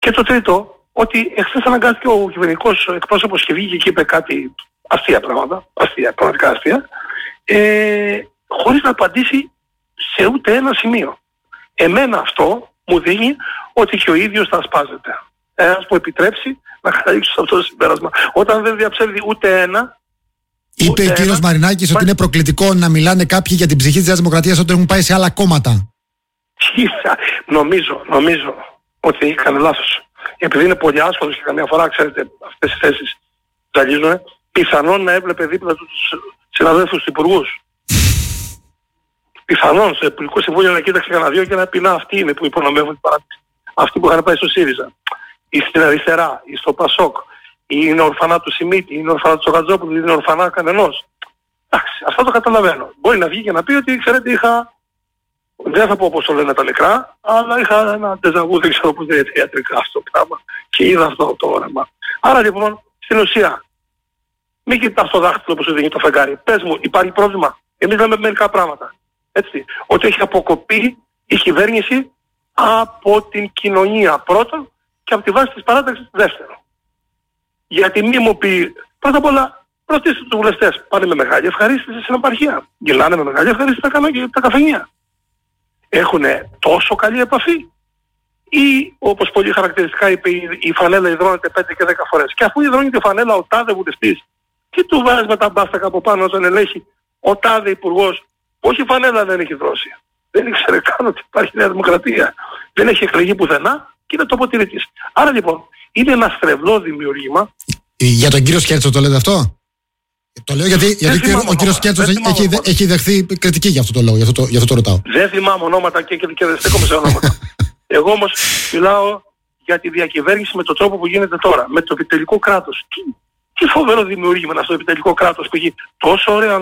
Και το τρίτο, ότι εχθές αναγκάστηκε ο κυβερνητικός εκπρόσωπος και βγήκε και είπε κάτι αστεία πράγματα, πραγματικά αστεία, χωρίς να απαντήσει σε ούτε ένα σημείο. Εμένα αυτό μου δείχνει ότι και ο ίδιος θα σπάζεται. Ένας που επιτρέψει να καταλήξω σε αυτό το συμπέρασμα. Όταν δεν διαψεύδει ούτε ένα. Είπε ο κύριος Μαρινάκης ότι είναι προκλητικό να μιλάνε κάποιοι για την ψυχή της Νέας Δημοκρατίας όταν έχουν πάει σε άλλα κόμματα. Νομίζω ότι έκανε λάθος. Επειδή είναι πολύ άσχολος και καμιά φορά, ξέρετε, αυτές τις θέσεις ζαλίζουν, πιθανόν να έβλεπε δίπλα του τους συναδέλφους υπουργούς. Πιθανόν στο Υπουργικό Συμβούλιο να κοίταξε κανένα δύο και να πει να αυτοί είναι που υπονομεύουν την παράτηση. Αυτοί που είχαν πάει στο ΣΥΡΙΖΑ, ή στην αριστερά, ή στο ΠΑΣΟΚ, ή είναι ορφανά του Σιμίτη, ή είναι ορφανά του Τσοχατζόπουλου, ή είναι ορφανά κανενός. Εντάξει, αυτό το καταλαβαίνω. Μπορεί να βγει και να πει ότι ξέρετε δεν θα πω όπως το λένε τα νεκρά, αλλά είχα ένα ντεζαβού, δεν ξέρω πώς λέγεται ιατρικά αυτό το πράγμα και είδα αυτό το όραμα. Άρα λοιπόν, στην ουσία, μην κοιτάς το δάχτυλο που σου δίνει το φεγγάρι. Πες μου, υπάρχει πρόβλημα. Εμείς λέμε μερικά πράγματα. Έτσι, ότι έχει αποκοπεί η κυβέρνηση από την κοινωνία πρώτον και από τη βάση της παράταξης δεύτερον. Γιατί μη μου πει, πρώτα απ' όλα, ρωτήστε τους βουλευτές, πάνε με μεγάλη ευχαρίστηση στην επαρχία. Γελάνε με μεγάλη ευχαρίστηση τα καφενεία. Έχουν τόσο καλή επαφή ή όπως πολύ χαρακτηριστικά είπε η φανέλα υδρώνεται 5 και 10 φορές. Και αφού υδρώνει τη φανέλα ο τάδε βουλευτής, τι του βάζει με τα μπάστακα από πάνω όταν ελέγχει ο τάδε υπουργός, όχι η φανέλα δεν έχει δρώσει. Δεν ήξερε καν ότι υπάρχει Νέα Δημοκρατία. Δεν έχει εκλεγεί πουθενά και είναι τοποτηρητής. Άρα λοιπόν είναι ένα στρεβλό δημιουργήμα. Για τον κύριο Σκέρτσο το λέτε αυτό? Το λέω γιατί ο κύριος Σκέρτσος έχει δεχθεί κριτική για αυτό το λόγο, για αυτό το ρωτάω. Δεν θυμάμαι ονόματα και δεν στέκομαι σε ονόματα. Εγώ όμως μιλάω για τη διακυβέρνηση με τον τρόπο που γίνεται τώρα, με το επιτελικό κράτος. Τι φοβερό δημιούργημα είναι αυτό το επιτελικό κράτος που έχει τόσο ωραία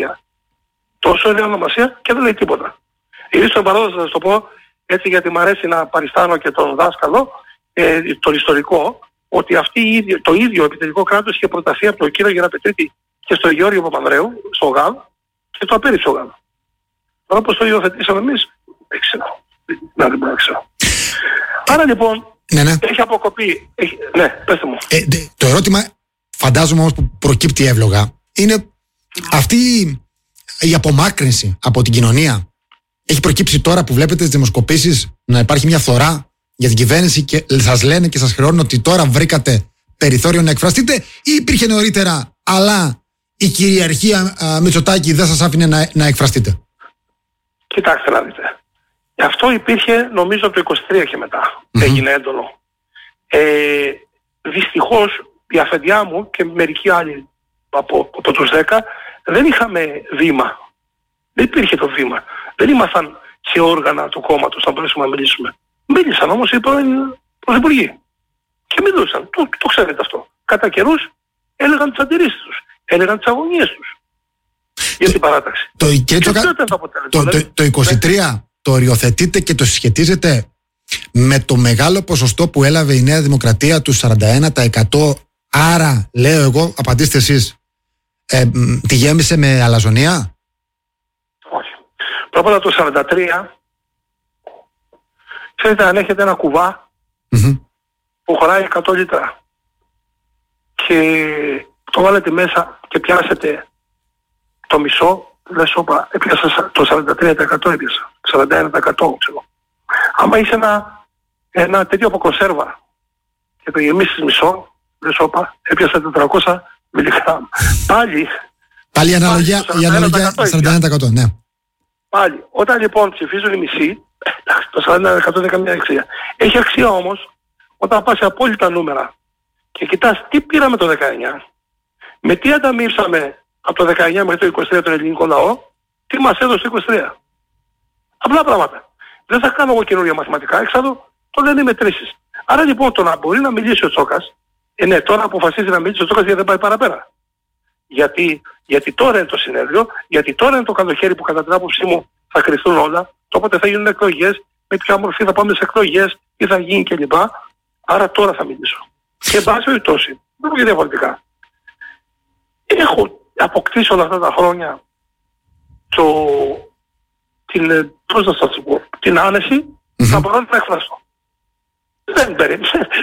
ονομασία και δεν λέει τίποτα. Ήρθε στον παράδοση θα σας το πω έτσι γιατί μου αρέσει να παριστάνω και τον δάσκαλο, τον ιστορικό, ότι το ίδιο επιτελικό κράτος είχε προταθεί από τον κύριο Γεραπετρίτη και στον Γεώργιο Παπανδρέου, στο ΓΑΔ, και το απέρριψε ο ΓΑΔ. Τώρα πώς το υιοθετήσαμε εμείς, δεν ξέρω. Δεν μπορώ να ξέρω. Άρα λοιπόν, έχει αποκοπεί. Ναι, πέστε μου. Το ερώτημα, φαντάζομαι όμως που προκύπτει εύλογα, είναι αυτή η απομάκρυνση από την κοινωνία. Έχει προκύψει τώρα που βλέπετε τις δημοσκοπήσεις να υπάρχει μια φθορά για την κυβέρνηση και σας λένε και σας χρεώνουν ότι τώρα βρήκατε περιθώριο να εκφραστείτε, ή υπήρχε νωρίτερα, αλλά η κυριαρχία Μητσοτάκη δεν σας άφηνε να εκφραστείτε? Κοιτάξτε να δείτε. Αυτό υπήρχε νομίζω από το 23 και μετά. Έγινε έντονο. Δυστυχώς η αφεντιά μου και μερικοί άλλοι από τους 10 δεν είχαμε βήμα. Δεν υπήρχε το βήμα. Δεν ήμασταν σε όργανα του κόμματος να μπορέσουμε να μιλήσουμε. Μίλησαν όμως οι πρώην πρωθυπουργοί. Και μιλούσαν. Το ξέρετε αυτό. Κατά καιρούς έλεγαν τις αντιρρήσεις τους. Έλεγαν τις αγωνίες τους. Για την παράταξη. Το 23 το οριοθετείτε και το συσχετίζετε με το μεγάλο ποσοστό που έλαβε η Νέα Δημοκρατία του 41%. Άρα, λέω εγώ, απαντήστε εσείς, τη γέμισε με αλαζονία? Όχι. Πρώτα το 43, ξέρετε, αν έχετε ένα κουβά που χωράει 100 λίτρα και το βάλετε μέσα και πιάσετε το μισό, λες όπα, έπιασα το 43% έπιασα, 41% ξέρω. Άμα είσαι ένα τέτοιο από κονσέρβα και το γεμίσεις μισό, λες όπα, έπιασα 400 μιλιγκράμμ. Πάλι η αναλογία 41%, ναι. Πάλι, όταν λοιπόν ψηφίζουν οι μισοί, το 41% δεν καμία αξία. Έχει αξία όμως όταν πας σε απόλυτα νούμερα και κοιτάς τι πήραμε το 19, με τι ανταμείψαμε από το 19 μέχρι το 23 τον ελληνικό λαό, τι μας έδωσε το 23. Απλά πράγματα. Δεν θα κάνω εγώ καινούργια μαθηματικά, έξαλλο το λένε οι μετρήσεις. Άρα λοιπόν το να μπορεί να μιλήσει ο Τσόκας, ναι, τώρα αποφασίζει να μιλήσει ο Τσόκας γιατί δεν πάει παραπέρα. Γιατί τώρα είναι το συνέδριο, γιατί τώρα είναι το καλοκαίρι που κατά την άποψή μου θα κρυφθούν όλα, το όποτε θα γίνουν εκλογές, με ποια μορφή θα πάμε σε εκλογές, τι θα γίνει κλπ. Άρα τώρα θα μιλήσω. Και εν πάση περιπτώσει, δεν πω και διαφορετικά. Έχω αποκτήσει όλα αυτά τα χρόνια την άνεση να μπορώ να εκφραστώ. Δεν περίμενε.